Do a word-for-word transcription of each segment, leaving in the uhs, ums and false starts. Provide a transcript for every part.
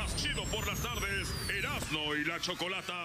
más chido por las tardes, Erasmo y la Chocolata.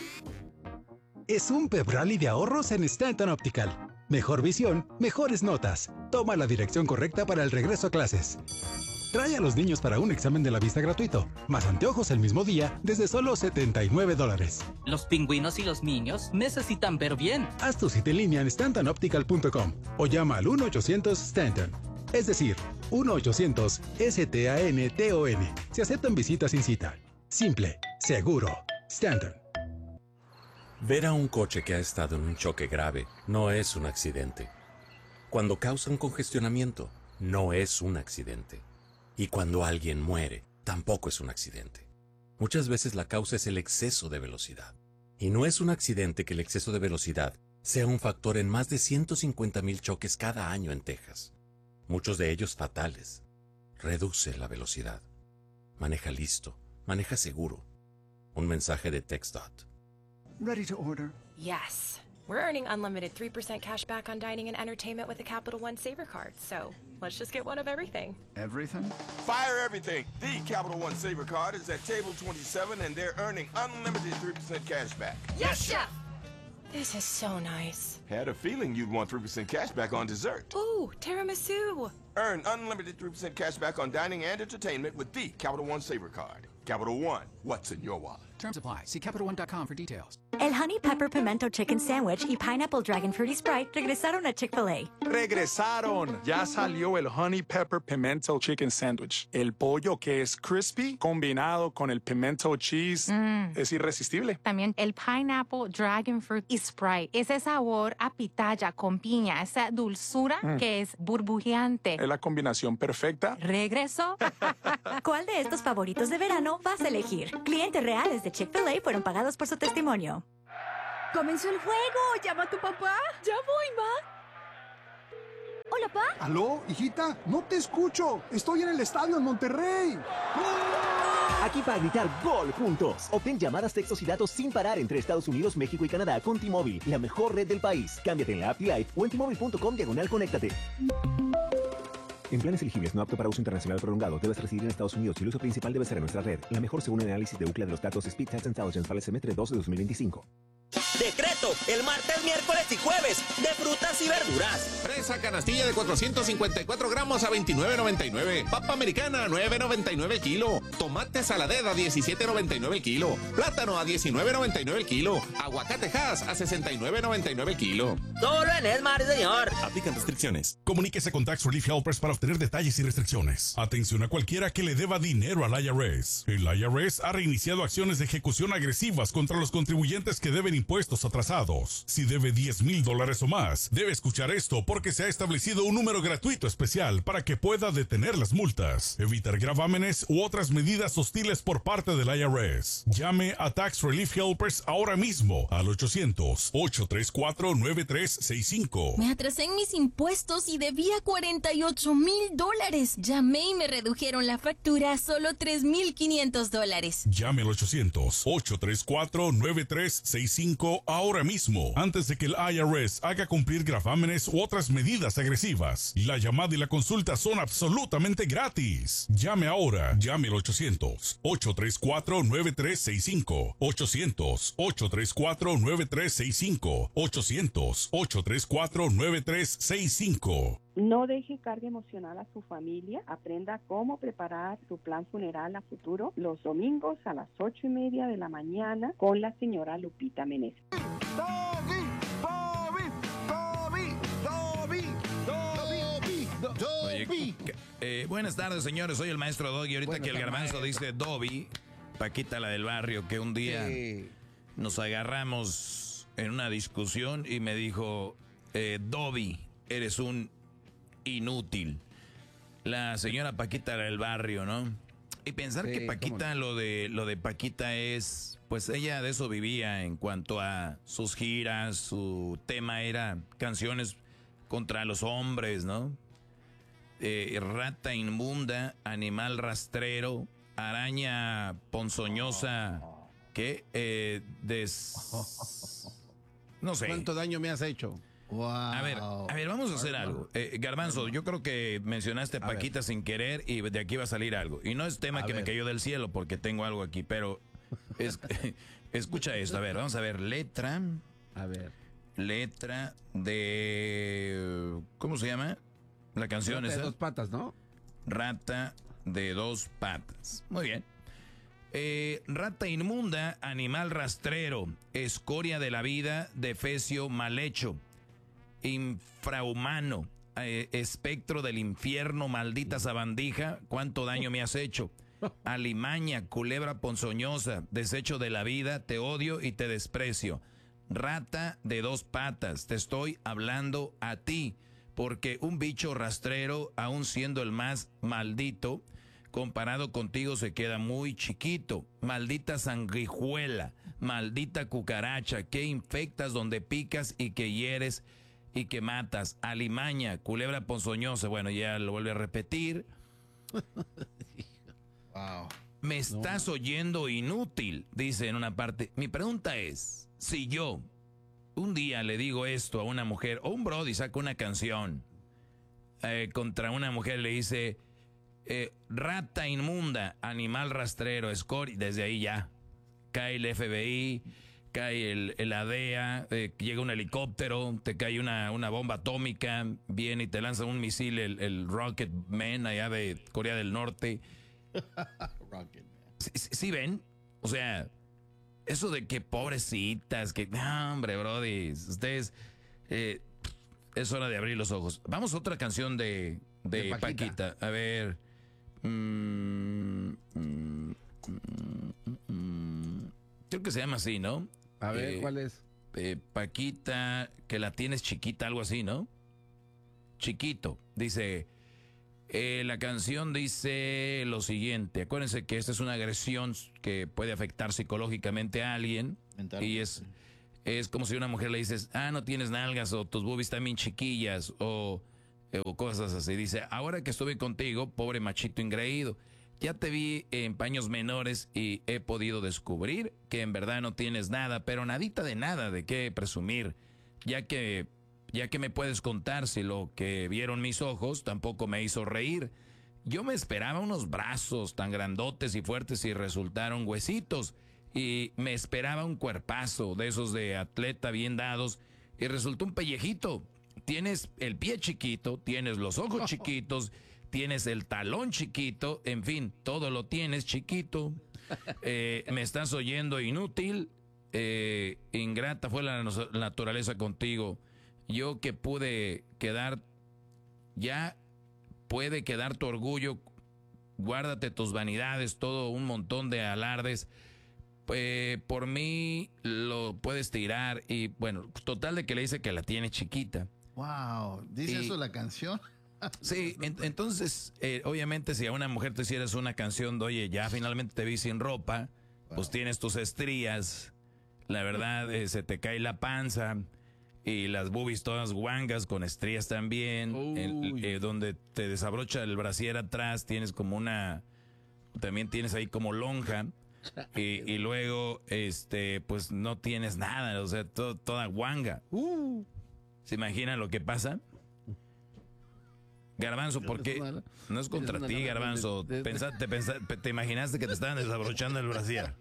Es un pep rally de ahorros en Stanton Optical. Mejor visión, mejores notas. Toma la dirección correcta para el regreso a clases. Trae a los niños para un examen de la vista gratuito, más anteojos el mismo día desde solo setenta y nueve dólares. Los pingüinos y los niños necesitan ver bien. Haz tu cita en línea en stanton optical punto com o llama al uno ochocientos Stanton. Es decir, uno ochocientos S T A N T O N. Se aceptan visitas sin cita. Simple, seguro. Stanton. Ver a un coche que ha estado en un choque grave no es un accidente. Cuando causan congestionamiento, no es un accidente. Y cuando alguien muere, tampoco es un accidente. Muchas veces la causa es el exceso de velocidad. Y no es un accidente que el exceso de velocidad sea un factor en más de ciento cincuenta mil choques cada año en Texas. Muchos de ellos fatales. Reduce la velocidad. Maneja listo. Maneja seguro. Un mensaje de TxDOT. Ready to order. Yes. We're earning unlimited three percent cash back on dining and entertainment with the Capital One Saver Card. So let's just get one of everything. Everything? Fire everything. The Capital One Saver Card is at table twenty-seven and they're earning unlimited three percent cash back. Yes, Chef! This is so nice. Had a feeling you'd want three percent cash back on dessert. Ooh, tiramisu. Earn unlimited three percent cash back on dining and entertainment with the Capital One Saver Card. Capital One, what's in your wallet? Terms apply. See Capital One dot com for details. El Honey Pepper Pimento Chicken Sandwich y Pineapple Dragon Fruity Sprite regresaron a Chick-fil-A. Regresaron. Ya salió el Honey Pepper Pimento Chicken Sandwich. El pollo que es crispy combinado con el pimento cheese mm. es irresistible. También el Pineapple Dragon Fruit y Sprite. Ese sabor a pitaya con piña, esa dulzura mm. que es burbujeante. Es la combinación perfecta. Regresó. ¿Cuál de estos favoritos de verano vas a elegir? Clientes reales de Chick-fil-A fueron pagados por su testimonio. ¡Comenzó el juego! ¡Llama a tu papá! ¡Ya voy, ma! ¿Hola, pa? ¿Aló, hijita? No te escucho. Estoy en el estadio en Monterrey. Aquí para gritar gol juntos. Obtén llamadas, textos y datos sin parar entre Estados Unidos, México y Canadá con T-Mobile, la mejor red del país. Cámbiate en la app T-Life o en T Mobile punto com diagonal conéctate. En planes elegibles no apto para uso internacional prolongado, debes residir en Estados Unidos y el uso principal debe ser en nuestra red. La mejor según el análisis de Ookla de los datos Speed Test Intelligence para el semestre dos de dos mil veinticinco. Decreto, el martes, miércoles y jueves de frutas y verduras. Fresa canastilla de cuatrocientos cincuenta y cuatro gramos a veintinueve noventa y nueve. Papa americana a nueve noventa y nueve el kilo. Tomate saladera a diecisiete noventa y nueve el kilo. Plátano a diecinueve noventa y nueve el kilo. Aguacate Hass a sesenta y nueve noventa y nueve el kilo. Solo en Esmar, señor. Aplican restricciones. Comuníquese con Tax Relief Helpers para obtener detalles y restricciones. Atención a cualquiera que le deba dinero al I R S. El I R S ha reiniciado acciones de ejecución agresivas contra los contribuyentes que deben impuestos atrasados. Si debe diez mil dólares o más, debe escuchar esto porque se ha establecido un número gratuito especial para que pueda detener las multas, evitar gravámenes u otras medidas hostiles por parte del I R S. Llame a Tax Relief Helpers ahora mismo al ochocientos, ocho tres cuatro, nueve tres seis cinco. Me atrasé en mis impuestos y debía cuarenta y ocho mil dólares. Llamé y me redujeron la factura a solo tres mil quinientos dólares. Llame al ochocientos, ocho tres cuatro, nueve tres seis cinco ahora mismo, antes de que el I R S haga cumplir gravámenes u otras medidas agresivas. La llamada y la consulta son absolutamente gratis. Llame ahora. Llame al ochocientos, ocho tres cuatro, nueve tres seis cinco. ochocientos, ocho tres cuatro, nueve tres seis cinco. ochocientos, ocho tres cuatro, nueve tres seis cinco. No deje carga emocional a su familia. Aprenda cómo preparar su plan funeral a futuro los domingos a las ocho y media de la mañana con la señora Lupita Meneses. Dobby, Dobby, Dobby, Dobby, Dobby, Dobby. Eh, buenas tardes, señores. Soy el maestro Doggy. Ahorita bueno, que el garbanzo dice Dobby, Paquita la del barrio, que un día sí. nos agarramos en una discusión y me dijo, eh, Dobby, eres un inútil. La señora Paquita del barrio, ¿no? Y pensar sí, que Paquita, no. lo de lo de Paquita es, pues ella de eso vivía en cuanto a sus giras, su tema era canciones contra los hombres, ¿no? Eh, rata inmunda, animal rastrero, araña ponzoñosa, ¿qué? Eh, des... No sé. ¿Cuánto daño me has hecho? Wow. A ver, a ver, vamos a hacer algo. Eh, Garbanzo, yo creo que mencionaste a Paquita sin querer y de aquí va a salir algo. Y no es tema A que ver. me cayó del cielo porque tengo algo aquí, pero es, escucha esto. A ver, vamos a ver. Letra. A ver. Letra de... ¿Cómo se llama? La canción Rata de esa. dos patas, ¿no? Rata de dos patas. Muy bien. Eh, rata inmunda, animal rastrero, escoria de la vida, defecio mal hecho, infrahumano, eh, espectro del infierno, maldita sabandija, cuánto daño me has hecho. Alimaña, culebra ponzoñosa, desecho de la vida, te odio y te desprecio. Rata de dos patas, te estoy hablando a ti, porque un bicho rastrero, aun siendo el más maldito, comparado contigo se queda muy chiquito. Maldita sanguijuela, maldita cucaracha, que infectas donde picas y que hieres y que matas. Alimaña, culebra ponzoñosa, bueno, ya lo vuelve a repetir. Wow. Me estás no. oyendo inútil, dice en una parte. Mi pregunta es, si yo un día le digo esto a una mujer, o un brody saca una canción eh, contra una mujer, le dice, eh, rata inmunda, animal rastrero, escoria, desde ahí ya, cae el F B I, cae el, el A D E A, eh, llega un helicóptero, te cae una, una bomba atómica, viene y te lanza un misil, el, el Rocket Man allá de Corea del Norte. Rocket Man. ¿Sí, sí ven? O sea, eso de que pobrecitas, que... No, hombre, brody, ustedes... Eh, es hora de abrir los ojos. Vamos a otra canción de, de, de Paquita. Paquita. A ver... Mm, mm, mm, mm, creo que se llama así, ¿no? A ver, eh, ¿cuál es? Eh, Paquita, que la tienes chiquita, algo así, ¿no? Chiquito. Dice... Eh, la canción dice lo siguiente. Acuérdense que esta es una agresión que puede afectar psicológicamente a alguien. Mental. Y es, es como si a una mujer le dices, ah, no tienes nalgas, o tus boobies están bien chiquillas, o, o cosas así. Dice, ahora que estuve contigo, pobre machito ingreído, ya te vi en paños menores y he podido descubrir que en verdad no tienes nada, pero nadita de nada de qué presumir, ya que... Ya que me puedes contar si lo que vieron mis ojos tampoco me hizo reír. Yo me esperaba unos brazos tan grandotes y fuertes y resultaron huesitos. Y me esperaba un cuerpazo de esos de atleta bien dados y resultó un pellejito. Tienes el pie chiquito, tienes los ojos chiquitos, tienes el talón chiquito, en fin, todo lo tienes chiquito. Eh, me estás oyendo inútil, eh, ingrata fue la naturaleza contigo. Yo que pude quedar, ya puede quedar tu orgullo, guárdate tus vanidades, todo un montón de alardes, eh, por mí lo puedes tirar y bueno, total de que le dice que la tiene chiquita. Wow, ¿dice y, eso la canción? Sí, en, entonces, eh, obviamente si a una mujer te hicieras una canción de, oye, ya finalmente te vi sin ropa, wow. Pues tienes tus estrías, la verdad, eh, se te cae la panza... Y las boobies todas guangas con estrías también, en, eh, donde te desabrocha el brasier atrás, tienes como una, también tienes ahí como lonja, y, y luego, este, pues no tienes nada, o sea, todo, toda guanga. Uh. ¿Se imaginan lo que pasa? Garbanzo, ¿por qué? No es contra ti, Garbanzo. Pensa, te, pensa, te imaginaste que te estaban desabrochando el brasier.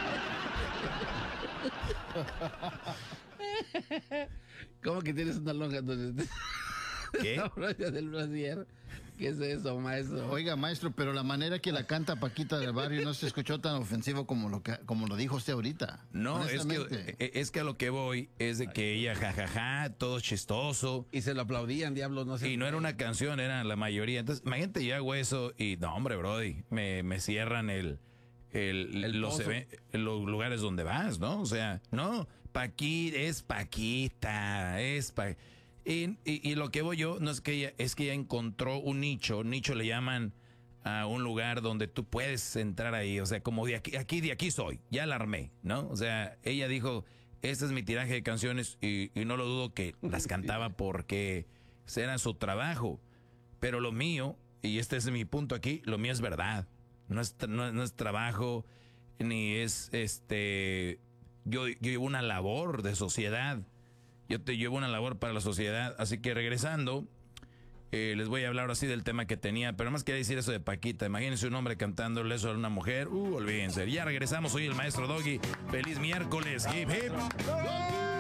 ¿Cómo que tienes una lonja entonces? ¿Qué? Del brasier. ¿Qué es eso, maestro? Oiga, maestro, pero la manera que la canta Paquita del Barrio no se escuchó tan ofensivo como lo que como lo dijo usted ahorita. No, es que, es que a lo que voy es de que ella jajaja, todo chistoso. Y se lo aplaudían, diablos, no sé. Y no era una canción, era la mayoría. Entonces, imagínate, yo hago eso y no, hombre, brody, me, me cierran el, el, el los, los lugares donde vas, ¿no? O sea, no, Paquita, es Paquita, es Paquita. Y, y, y lo que voy yo, no es que ella, es que ella encontró un nicho, nicho le llaman a un lugar donde tú puedes entrar ahí, o sea, como de aquí, aquí de aquí soy, ya la armé, ¿no? O sea, ella dijo, este es mi tiraje de canciones y, y no lo dudo que las cantaba porque era su trabajo, pero lo mío, y este es mi punto aquí, lo mío es verdad, no es, no, no es trabajo, ni es, este, yo, yo llevo una labor de sociedad. yo te llevo una labor para la sociedad. Así que regresando, eh, les voy a hablar así del tema que tenía, pero más quería decir eso de Paquita. Imagínense un hombre cantándole eso a una mujer. Uh, olvídense. Ya regresamos, soy el maestro Doggy. Feliz miércoles. Hip, hip.